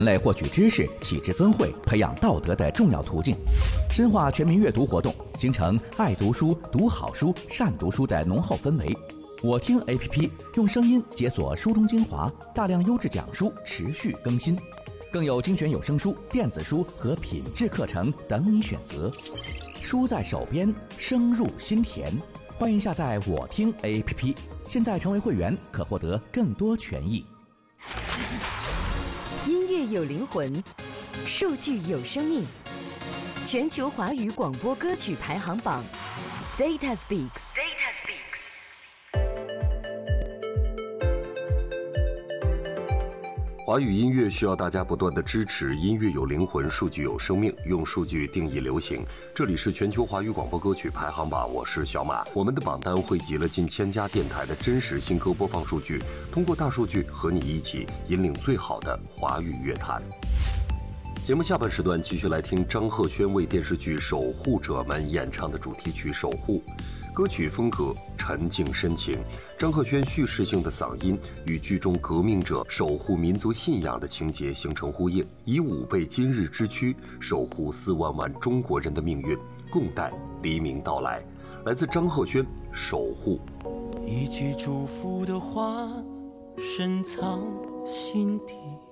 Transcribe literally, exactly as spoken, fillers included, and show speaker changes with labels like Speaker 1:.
Speaker 1: 人类获取知识、启智增慧、培养道德的重要途径。深化全民阅读活动，形成爱读书、读好书、善读书的浓厚氛围。我听 A P P 用声音解锁书中精华，大量优质讲书持续更新，更有精选有声书、电子书和品质课程等你选择。书在手边，声入心田。欢迎下载我听 A P P， 现在成为会员可获得更多权益。
Speaker 2: 音乐有灵魂，数据有生命。全球华语广播歌曲排行榜 Data Speaks。Data Speaks。
Speaker 3: 华语音乐需要大家不断的支持，音乐有灵魂，数据有生命，用数据定义流行。这里是全球华语广播歌曲排行榜，我是小马。我们的榜单汇集了近千家电台的真实新歌播放数据，通过大数据和你一起引领最好的华语乐坛。节目下半时段继续来听张赫宣为电视剧《守护者们》演唱的主题曲《守护》。歌曲风格沉静深情，张赫宣叙事性的嗓音与剧中革命者守护民族信仰的情节形成呼应，以武备今日之躯，守护四万万中国人的命运，共待黎明到来。来自张赫宣《守护》。
Speaker 4: 一句祝福的话深藏心底，